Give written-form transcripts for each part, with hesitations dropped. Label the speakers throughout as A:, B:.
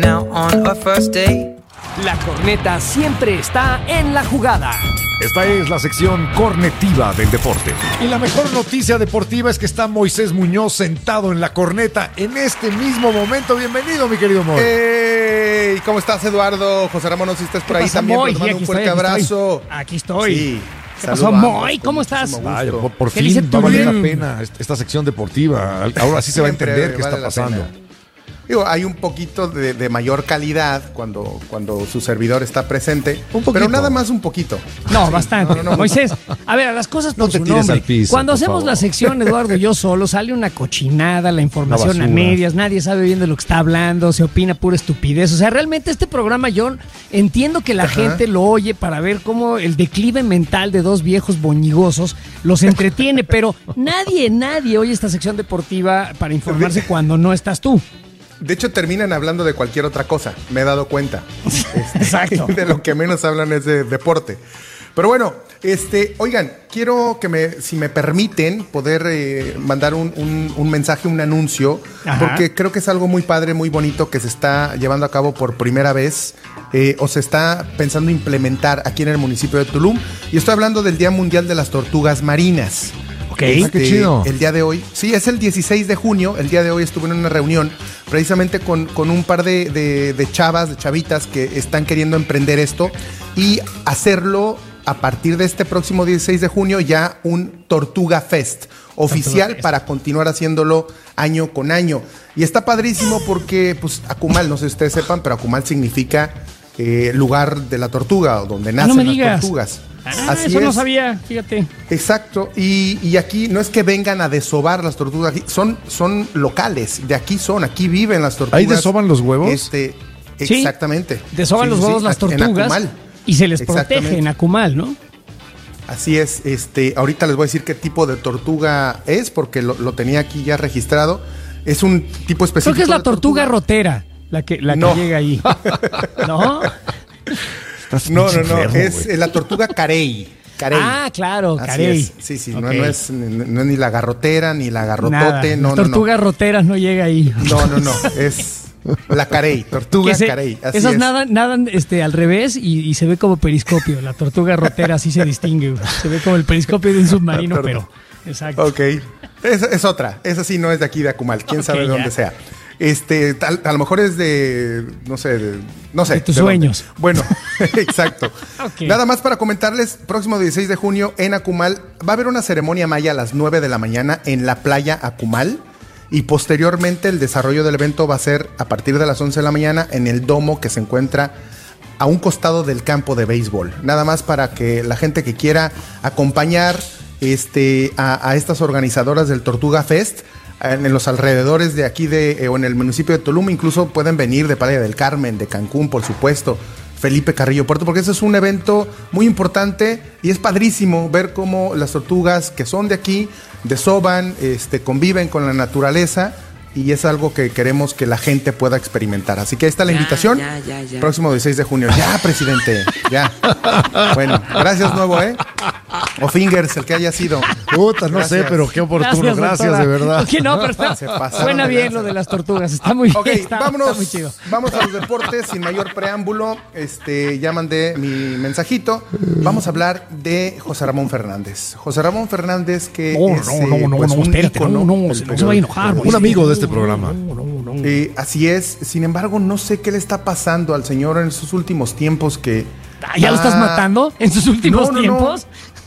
A: Now on our first date.
B: La corneta siempre está en la jugada.
C: Esta es la sección cornetiva del deporte. Y la mejor noticia deportiva es que está Moisés Muñoz sentado en la corneta en este mismo momento. Bienvenido, mi querido Moy.
D: ¡Hey! ¿Cómo estás, Eduardo? José Ramón, no sé si estás por ahí también.
B: Moy?
D: Te mando un fuerte
B: Aquí
D: abrazo.
B: estoy.
D: Sí.
B: ¿Qué pasó, Moy? ¿Cómo estás?
C: Vaya, por
B: ¿Qué dice
C: fin
B: tu
C: va a valer la
B: Lil?
C: pena esta sección deportiva. Ahora sí se va a
D: Siempre
C: entender qué
D: vale
C: está
D: la
C: pasando.
D: pena. Digo, hay un poquito de mayor calidad cuando su servidor está presente.
C: Un poquito.
D: Pero nada más un poquito.
B: No, bastante.
D: No.
B: Moisés, a ver, a las cosas por
C: No te
B: su
C: tires
B: nombre.
C: al piso,
B: Cuando
C: por
B: hacemos
C: favor.
B: la sección, Eduardo y yo solo, sale una cochinada, la información
C: Una
B: a
C: basura.
B: medias, nadie sabe bien de lo que está hablando, se opina pura estupidez. O sea, realmente este programa yo entiendo que la gente lo oye para ver cómo el declive mental de dos viejos boñigosos los entretiene, pero nadie oye esta sección deportiva para informarse cuando no estás tú.
D: De hecho, terminan hablando de cualquier otra cosa. Me he dado cuenta.
B: Exacto.
D: De lo que menos hablan es de deporte. Pero bueno, oigan, quiero que si me permiten, poder mandar un mensaje, un anuncio,
B: Ajá.
D: porque creo que es algo muy padre, muy bonito que se está llevando a cabo por primera vez o se está pensando implementar aquí en el municipio de Tulum. Y estoy hablando del Día Mundial de las Tortugas Marinas.
B: Ok.
C: Qué chido.
D: El día de hoy, sí, es el 16 de junio, el día de hoy estuve en una reunión precisamente con un par de chavitas que están queriendo emprender esto y hacerlo a partir de este próximo 16 de junio ya un Tortuga Fest oficial para continuar haciéndolo año con año. Y está padrísimo porque pues Akumal, no sé si ustedes sepan, pero Akumal significa lugar de la tortuga o donde nacen
B: no me
D: las
B: digas.
D: tortugas.
B: Ah, eso no sabía, fíjate.
D: Exacto, y aquí no es que vengan a desovar las tortugas, aquí son locales, aquí viven las tortugas.
C: ¿Ahí desoban los huevos?
B: Sí,
D: Exactamente.
B: Desoban los huevos las
D: en
B: tortugas
D: Akumal.
B: y se les protege
D: Exactamente.
B: en Akumal, ¿no?
D: Así es, ahorita les voy a decir qué tipo de tortuga es, porque lo tenía aquí ya registrado. Es un tipo específico.
B: Creo que es la
D: de
B: tortuga rotera la que
D: No.
B: llega ahí. ¿No?
D: No,
C: enfermo,
D: es
C: güey.
D: la tortuga carey.
B: Ah, claro,
D: Así
B: carey.
D: es. Sí,
B: Ok.
D: no es ni la garrotera, ni la
B: Nada,
D: garrotote, no,
B: las
D: no.
B: tortugas roteras no llega ahí.
D: No, es la carey, tortuga carey. Así
B: esas
D: es.
B: nadan al revés y se ve como periscopio. La tortuga rotera así se distingue. Güey. Se ve como el periscopio de un submarino, pero... Exacto.
D: Ok. Es otra. Esa sí no es de aquí de Akumal. Quién
B: Ok,
D: sabe de
B: ya.
D: dónde sea. A lo mejor es de, no sé.
B: De tus
D: dónde.
B: sueños.
D: Bueno, exacto.
B: Ok.
D: Nada más para comentarles, próximo 16 de junio en Akumal va a haber una ceremonia maya a las 9 de la mañana en la playa Akumal y posteriormente el desarrollo del evento va a ser a partir de las 11 de la mañana en el domo que se encuentra a un costado del campo de béisbol. Nada más para que la gente que quiera acompañar a estas organizadoras del Tortuga Fest en los alrededores de aquí o en el municipio de Tulum, incluso pueden venir de Playa del Carmen, de Cancún, por supuesto, Felipe Carrillo Puerto, porque ese es un evento muy importante y es padrísimo ver cómo las tortugas que son de aquí desoban, conviven con la naturaleza. Y es algo que queremos que la gente pueda experimentar. Así que ahí está la invitación.
A: Ya.
D: Próximo 16 de junio. Ya, presidente. Ya. Bueno, gracias nuevo, ¿eh? O Fingers, el que haya sido.
C: Puta, no sé,
D: Gracias.
C: pero qué oportuno. Gracias,
B: doctora.
C: de verdad.
B: Ok, no, pero
D: Se pasaron
B: suena
D: de
B: bien
D: lanza.
B: lo de las tortugas. Está muy
D: Ok,
B: bien. Está
D: vámonos.
B: muy chido.
D: Vamos a los deportes sin mayor preámbulo. Ya mandé mi mensajito. Vamos a hablar de José Ramón Fernández. José Ramón Fernández, que es pues, un
B: espérate,
D: ícono
B: no
D: del
B: se
D: periodismo.
B: vaya a enojar.
C: Un amigo de este programa.
D: Así es. Sin embargo, no sé qué le está pasando al señor en sus últimos tiempos que...
B: ¿Ya lo estás matando en sus últimos
D: no.
B: tiempos?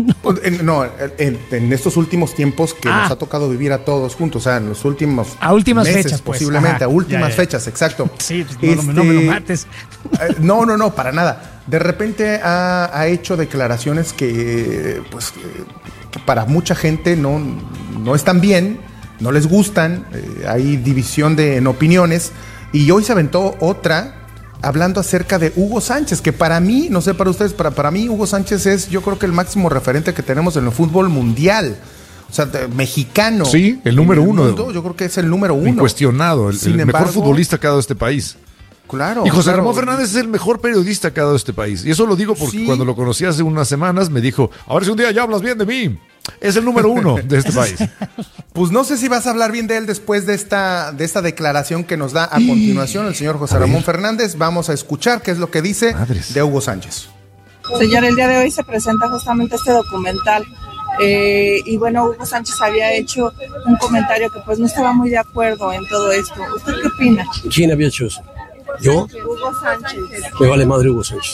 D: En estos últimos tiempos que nos ha tocado vivir a todos juntos, o sea, en los últimos
B: A últimas
D: meses,
B: fechas, pues.
D: posiblemente,
B: Ajá,
D: a últimas
B: ya.
D: fechas, exacto.
B: Sí, no me lo mates.
D: No, para nada. De repente ha hecho declaraciones que, pues, que para mucha gente no están bien, no les gustan, hay división en opiniones, y hoy se aventó otra hablando acerca de Hugo Sánchez, que para mí, no sé para ustedes, para mí Hugo Sánchez es, yo creo que el máximo referente que tenemos en el fútbol mundial. O sea, mexicano.
C: Sí, el número uno.
D: Mundo, yo creo que es el número uno.
C: Incuestionado, el
D: Sin
C: mejor
D: embargo,
C: futbolista que ha dado este país.
D: Claro.
C: Y José
D: claro.
C: Ramón Fernández es el mejor periodista que ha dado este país. Y eso lo digo porque
D: Sí.
C: cuando lo conocí hace unas semanas me dijo, a ver si un día ya hablas bien de mí. Es el número 1 de este país.
D: Pues no sé si vas a hablar bien de él después de esta declaración que nos da a continuación el señor José Ramón Fernández. Vamos a escuchar qué es lo que dice de Hugo Sánchez.
E: Señor, el día de hoy se presenta justamente este documental. Y bueno, Hugo Sánchez había hecho un comentario que pues no estaba muy de acuerdo en todo esto. ¿Usted qué opina?
F: ¿Quién había hecho eso? ¿Yo?
E: Hugo Sánchez.
F: Me vale madre Hugo Sánchez.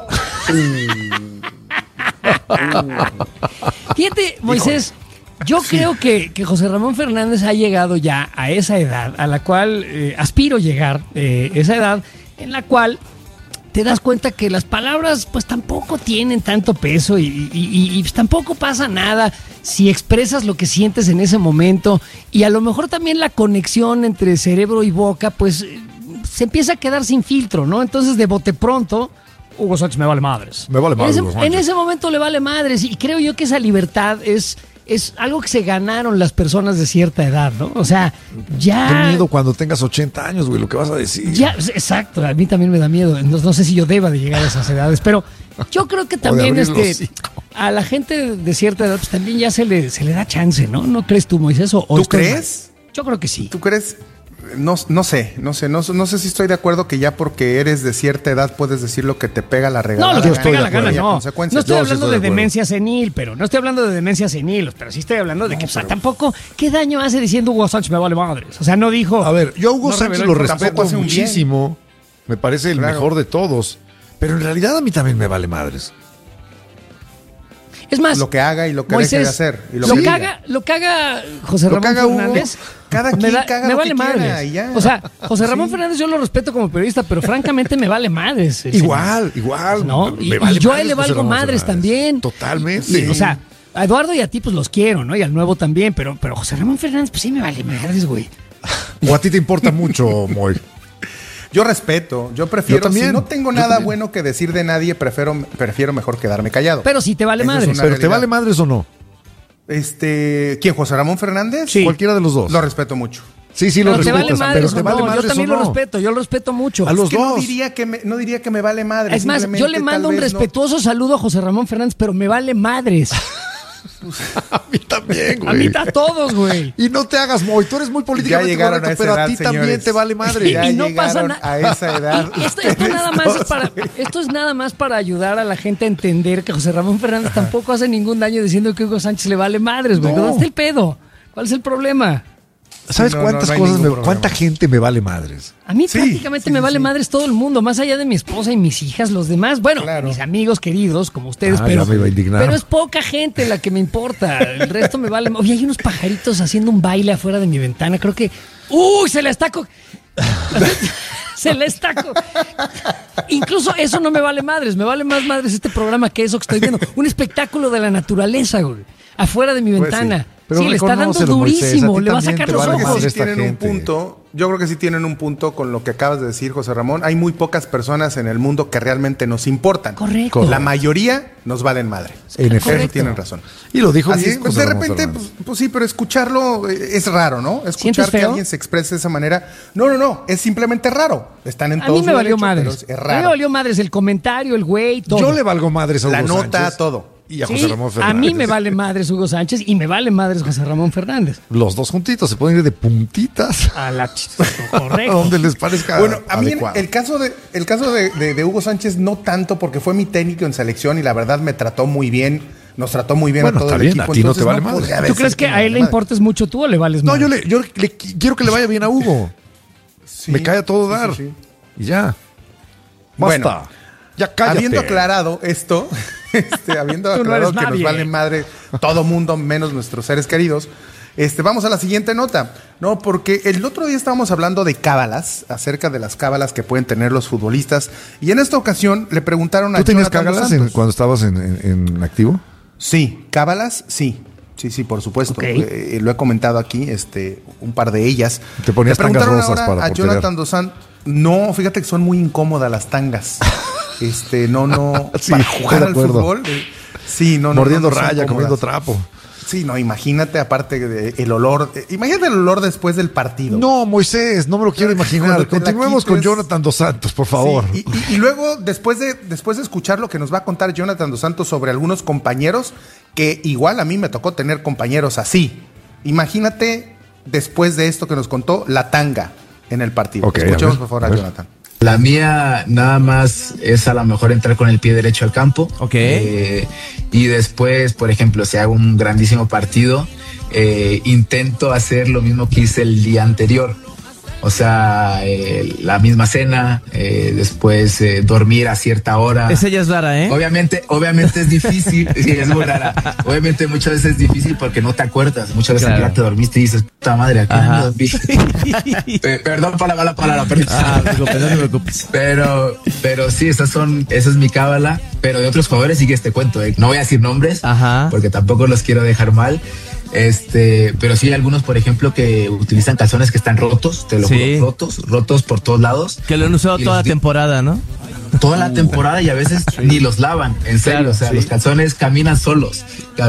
B: Fíjate, Moisés, yo creo que José Ramón Fernández ha llegado ya a esa edad a la cual aspiro llegar, esa edad en la cual te das cuenta que las palabras pues tampoco tienen tanto peso y pues, tampoco pasa nada si expresas lo que sientes en ese momento, y a lo mejor también la conexión entre cerebro y boca pues se empieza a quedar sin filtro, ¿no? Entonces de bote pronto Hugo Sánchez me vale madres.
C: Me vale madres.
B: En ese momento le vale madres, y creo yo que esa libertad es algo que se ganaron las personas de cierta edad, ¿no? O sea, ya...
C: Qué miedo cuando tengas 80 años, güey, lo que vas a decir.
B: Ya, exacto, a mí también me da miedo. No sé si yo deba de llegar a esas edades, pero yo creo que también a la gente de cierta edad pues también ya se le da chance, ¿no? ¿No crees tú, Moisés?
D: ¿Tú crees?
B: Yo creo que sí.
D: ¿Tú crees? No sé si estoy de acuerdo que ya porque eres de cierta edad puedes decir lo que te pega la regalada.
B: No, lo que te pega la gana, no. No estoy hablando de
C: acuerdo.
B: Demencia senil, pero sí estoy hablando de que, o sea, tampoco, ¿qué daño hace diciendo Hugo Sánchez me vale madres? O sea, no dijo...
C: A ver, yo a Hugo
B: no
C: Sánchez
B: reveló
C: lo
B: que tampoco
C: respeto
B: hace un bien.
C: muchísimo. Me parece el mejor de todos. Pero en realidad a mí también me vale madres.
B: Es más,
D: lo que haga y lo que
B: Moisés,
D: deje de hacer. Y
B: lo que haga José Ramón Fernández.
D: Cada quien caga
B: me
D: lo
B: vale
D: que
B: madres.
D: quiera y ya.
B: O sea, José Ramón Fernández yo lo respeto como periodista, pero francamente me vale madres.
C: Igual.
B: ¿No?
C: Me vale
B: y yo a
C: madres
B: él le
C: José
B: valgo
C: Ramón
B: madres
C: Fernández.
B: también.
C: Totalmente.
B: O sea, a Eduardo y a ti pues los quiero, ¿no? Y al nuevo también, pero José Ramón Fernández pues sí me vale madres, güey.
C: O a ti te importa mucho, Moy.
D: Yo respeto, yo prefiero,
C: Yo también,
D: si no tengo nada bueno que decir de nadie, prefiero mejor quedarme callado.
B: Pero si te vale
D: Esa es
B: madres.
D: una
C: ¿Pero te
D: realidad.
C: vale madres o no?
D: ¿Quién? ¿José Ramón Fernández?
B: Sí.
C: Cualquiera de los dos.
D: Lo respeto mucho.
C: Sí, lo
B: Pero te
C: respetas.
B: vale madres,
C: pero te
B: o
C: vale
B: no,
C: madres
B: yo también
C: o
B: lo
C: no.
B: respeto, yo lo respeto mucho.
C: A los
D: que
C: dos.
D: No diría que me vale madres.
B: Es más, yo
D: simplemente
B: le mando
D: tal
B: un
D: vez no.
B: respetuoso saludo a José Ramón Fernández, pero me vale madres.
C: A mí también, güey.
B: A mí a todos, güey.
C: Y no te hagas, Moy. Tú eres muy políticamente
D: Ya llegaron
C: correcto,
D: a esa
C: pero a
D: edad,
C: ti también
D: señores.
C: te vale madre.
D: Ya
B: Y no
D: llegaron
B: pasa nada.
D: a esa edad.
B: Esto es nada más para ayudar a la gente a entender que José Ramón Fernández tampoco hace ningún daño diciendo que Hugo Sánchez le vale madres, güey.
C: No.
B: ¿Dónde está el pedo? ¿Cuál es el problema?
C: ¿Sabes
D: No,
C: cuántas
D: no hay
C: cosas,
D: ningún problema.
C: cuánta gente me vale madres?
B: A mí
D: Sí,
B: prácticamente
D: sí,
B: me
D: sí,
B: vale
D: sí.
B: madres todo el mundo, más allá de mi esposa y mis hijas, los demás, bueno,
D: Claro.
B: mis amigos queridos como ustedes,
C: Ah,
B: pero,
C: ya me iba a indignar.
B: pero es poca gente la que me importa, el resto me vale. Oye, hay unos pajaritos haciendo un baile afuera de mi ventana, creo que... ¡Uy! Se les taco. Se les taco. Incluso eso no me vale madres, me vale más madres este programa que eso que estoy viendo. Un espectáculo de la naturaleza, güey, afuera de mi
D: Pues
B: ventana.
C: sí. Pero
B: Sí, le está dando
C: reconócelo, Moisés,
B: durísimo,
C: a ti
B: le va a
C: también
B: sacar
C: te
B: los
C: vale
D: Creo
B: ojos.
D: que
C: madre
D: sí
C: esta
D: tienen un
C: gente.
D: punto. Yo creo que sí tienen un punto con lo que acabas de decir, José Ramón. Hay muy pocas personas en el mundo que realmente nos importan.
B: Correcto.
D: La mayoría nos valen madre.
C: En efecto.
D: Eso tienen razón.
C: Y lo dijo
D: Así
C: bien,
D: es, pues
C: José
D: de
C: Ramón
D: repente,
C: Fernández.
D: pues sí, pero escucharlo es raro, ¿no?
B: ¿Sientes
D: Escuchar que
B: feo?
D: alguien se exprese de esa manera. No, es simplemente raro. Están en
B: A
D: todo
B: mí me
D: su
B: valió
D: derecho, pero
B: madres.
D: es
B: A mí
D: raro.
B: me valió madres el comentario, el güey, todo.
C: Yo le valgo madres a Hugo
D: La nota,
C: Sánchez
D: todo.
C: Y a
B: Sí,
C: José Ramón
B: a
C: Fernández.
B: mí me vale madres Hugo Sánchez y me vale madres José Ramón Fernández.
C: Los dos juntitos se pueden ir de puntitas
B: A la
C: a
B: correcto.
C: donde les parezca
D: Bueno, a mí
C: adecuado.
D: el caso de Hugo Sánchez no tanto porque fue mi técnico en selección y la verdad me trató muy bien, nos trató muy bien
C: Bueno,
D: a todo
C: está
D: el
C: bien,
D: equipo.
C: a ti no te
D: entonces
C: vale madre.
D: podría
B: ¿Tú
D: decir
B: crees que
D: me
B: a él
D: vale
B: le
D: madre.
B: importes mucho tú o le vales
C: No,
B: madres?
C: yo le quiero que le vaya bien a Hugo.
D: Sí,
C: Me cae a todo
D: sí,
C: dar.
D: sí, sí.
C: Y ya. Basta.
D: Bueno,
C: Ya cállate.
D: habiendo aclarado esto, habiendo
B: Tú no
D: aclarado
B: eres
D: que nos
B: nadie.
D: vale madre todo mundo menos nuestros seres queridos, vamos a la siguiente nota, ¿no? Porque el otro día estábamos hablando de cábalas, acerca de las cábalas que pueden tener los futbolistas, y en esta ocasión le preguntaron a
C: ¿Tú tenías
D: Jonathan Dos
C: cágalas
D: Santos.
C: cuando estabas en activo?
D: Sí, cábalas, sí. Sí, por supuesto.
B: Ok.
D: Lo he comentado aquí, un par de ellas.
C: Te ponías
D: Le preguntaron
C: tangas rosas
D: ahora
C: para
D: a
C: porterear.
D: Jonathan Dos Santos. No, fíjate que son muy incómodas las tangas. No,
C: Sí,
D: para
C: estoy
D: jugar
C: de
D: al
C: acuerdo.
D: fútbol. Sí, no.
C: Mordiendo
D: no son
C: raya,
D: cómodas.
C: comiendo trapo.
D: Sí, no, imagínate, aparte el olor. Imagínate el olor después del partido.
C: No, Moisés, no me lo quiero imaginar. Continuemos con Jonathan Dos Santos, por favor.
D: Sí, y luego, después de escuchar lo que nos va a contar Jonathan Dos Santos sobre algunos compañeros, que igual a mí me tocó tener compañeros así. Imagínate, después de esto que nos contó, la tanga en el partido.
C: Okay,
D: escuchemos, por favor, a Jonathan.
G: La mía nada más es a lo mejor entrar con el pie derecho al campo.
H: Ok.
G: Y después, por ejemplo, si hago un grandísimo partido, intento hacer lo mismo que hice el día anterior. O sea, la misma cena, después dormir a cierta hora.
H: Esa ya es rara, ¿eh?
G: Obviamente es difícil. Sí, es muy rara. Obviamente muchas veces es difícil porque no te acuerdas. Muchas veces ya te dormiste y dices, puta madre, aquí no dormí. Perdón por la mala palabra, pero...
H: no te preocupes.
G: Pero sí, esa es mi cábala. Pero de otros jugadores sí que te cuento, no voy a decir nombres, porque tampoco los quiero dejar mal. Pero sí hay algunos, por ejemplo, que utilizan calzones que están rotos, te lo juro, rotos por todos lados.
H: Que lo han usado toda la temporada, ¿no?
G: Toda la temporada y a veces ni los lavan, en serio. Claro, o sea, los calzones caminan solos.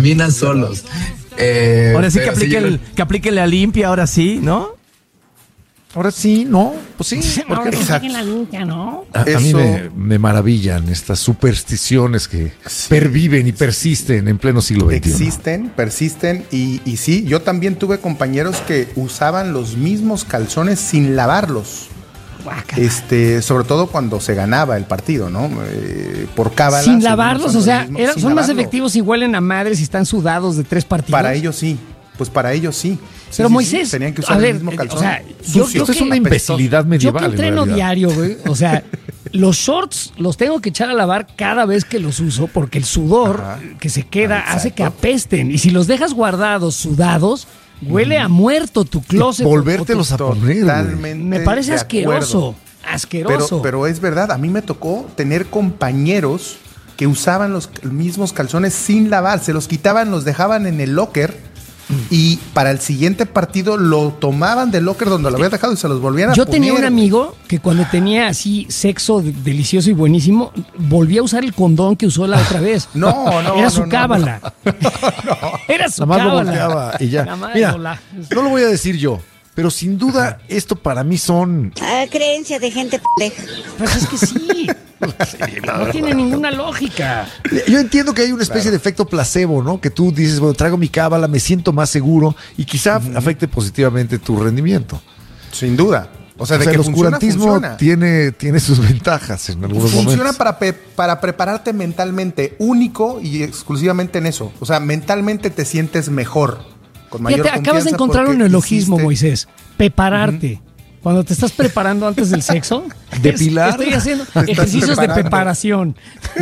H: Ahora sí que aplique la limpia, ahora sí, ¿no?
C: Ahora sí, ¿no? Pues sí.
B: Porque la limpia, ¿no?
C: A mí me maravillan estas supersticiones que perviven y persisten en pleno siglo XXI.
D: Persisten y sí, yo también tuve compañeros que usaban los mismos calzones sin lavarlos. Sobre todo cuando se ganaba el partido, ¿no? Por cábala.
B: Sin lavarlos, o sea, son más efectivos y huelen a madres y están sudados de 3 partidos.
D: Para ellos sí. Pues para ellos sí.
B: Pero Moisés,
D: tenían que usar el mismo calzón.
B: O sea,
C: esto es una imbecilidad medieval.
B: Yo que entreno diario, güey. O sea, los shorts los tengo que echar a lavar cada vez que los uso porque el sudor que se queda hace que apesten. Y si los dejas guardados, sudados, huele a muerto tu closet.
C: Volvértelos a poner.
D: Totalmente.
B: Me parece asqueroso.
D: Pero es verdad, a mí me tocó tener compañeros que usaban los mismos calzones sin lavar. Se los quitaban, los dejaban en el locker. Y para el siguiente partido lo tomaban del locker donde lo había dejado y se los volvían a poner.
B: Yo tenía un amigo que cuando tenía así sexo delicioso y buenísimo, volvía a usar el condón que usó la otra vez. Era su cábala. Era su cábala.
C: Y ya. Mira, no lo voy a decir yo, pero sin duda esto para mí son...
I: creencia de gente pendeja.
B: Pues es que sí. No tiene ninguna lógica.
C: Yo entiendo que hay una especie de efecto placebo, ¿no? Que tú dices, bueno, traigo mi cábala, me siento más seguro y quizá afecte positivamente tu rendimiento.
D: Sin duda. O sea, de que
C: el oscurantismo tiene sus ventajas en algunos momentos.
D: Funciona para prepararte mentalmente, único y exclusivamente en eso. O sea, mentalmente te sientes mejor, con mayor confianza.
B: Acabas de encontrar un neologismo, Moisés. Prepararte. Cuando te estás preparando antes del sexo,
C: depilar.
B: Estoy haciendo ejercicios de preparación.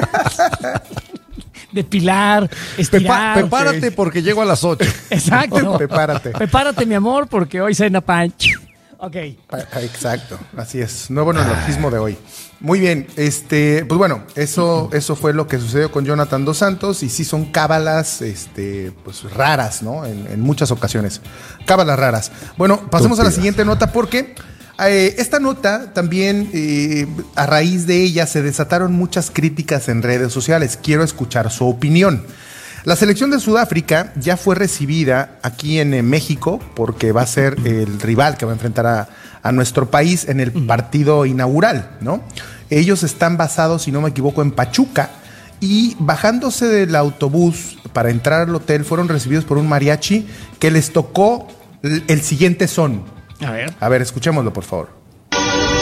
B: Depilar, estirar.
C: Prepárate porque llego a las 8.
B: Exacto.
D: Prepárate.
B: Prepárate, mi amor, porque hoy cena pan. Ok.
D: Exacto, así es. Nuevo neologismo de hoy. Muy bien, pues bueno, eso fue lo que sucedió con Jonathan Dos Santos y sí son cábalas, pues raras, ¿no? En muchas ocasiones, cábalas raras. Bueno, pasemos a la siguiente nota porque esta nota también, a raíz de ella se desataron muchas críticas en redes sociales. Quiero escuchar su opinión. La selección de Sudáfrica ya fue recibida aquí en México porque va a ser el rival que va a enfrentar a nuestro país en el partido inaugural, ¿no? Ellos están basados, si no me equivoco, en Pachuca y bajándose del autobús para entrar al hotel fueron recibidos por un mariachi que les tocó el siguiente son.
B: A ver,
D: escuchémoslo, por favor.